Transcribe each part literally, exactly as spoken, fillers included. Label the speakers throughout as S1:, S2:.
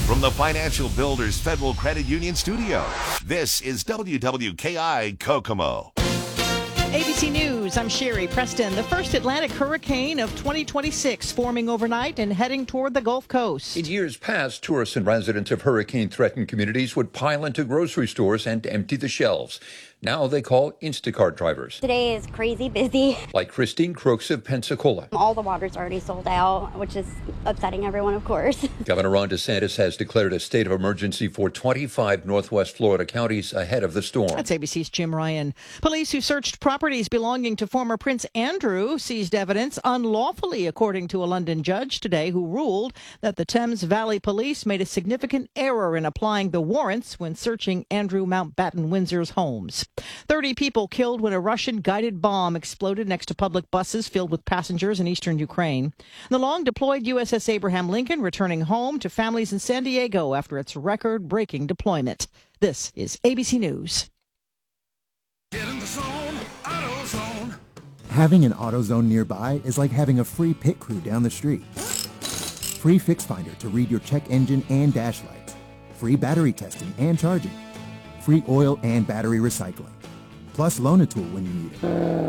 S1: From the Financial Builders Federal Credit Union studio, this is W W K I Kokomo.
S2: A B C News, I'm Sherry Preston. The first Atlantic hurricane of twenty twenty-six forming overnight and heading toward the Gulf Coast.
S3: In years past, tourists and residents of hurricane-threatened communities would pile into grocery stores and empty the shelves. Now they call Instacart drivers.
S4: Today is crazy busy.
S3: Like Christine Crooks of Pensacola.
S4: All the water's already sold out, which is upsetting everyone, of course.
S3: Governor Ron DeSantis has declared a state of emergency for twenty-five Northwest Florida counties ahead of the storm.
S2: That's A B C's Jim Ryan. Police who searched properties belonging to former Prince Andrew seized evidence unlawfully, according to a London judge today who ruled that the Thames Valley Police made a significant error in applying the warrants when searching Andrew Mountbatten Windsor's homes. thirty people killed when a Russian-guided bomb exploded next to public buses filled with passengers in eastern Ukraine. The long-deployed U S S Abraham Lincoln returning home to families in San Diego after its record-breaking deployment. This is A B C News.
S5: Get in the zone, AutoZone.
S6: Having an AutoZone nearby is like having a free pit crew down the street. Free Fix Finder to read your check engine and dash lights. Free battery testing and charging. Free oil and battery recycling. Plus Loan-A-Tool when you need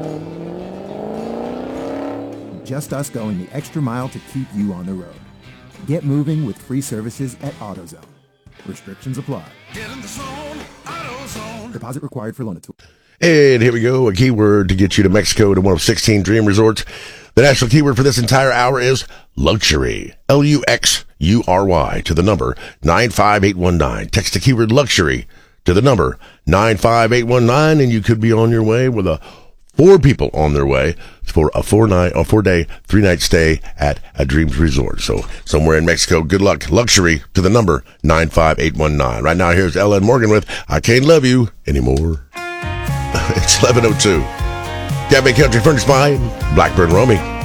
S6: it. Just us going the extra mile to keep you on the road. Get moving with free services at AutoZone. Restrictions apply.
S5: Get in the zone, AutoZone.
S6: Deposit required for Loan-A-Tool.
S7: And here we go. A keyword to get you to Mexico to one of sixteen dream resorts. The national keyword for this entire hour is luxury. L U X U R Y to the number nine five eight one nine. Text the keyword luxury to the number nine five eight one nine, and you could be on your way with a four people on their way for a four night, a four day, three night stay at a Dreams Resort. So somewhere in Mexico, good luck. Luxury to the number nine five eight one nine. Right now, here's Ellen Morgan with I Can't Love You Anymore. It's eleven oh two. Gabby Country furnished by Blackburn Romy.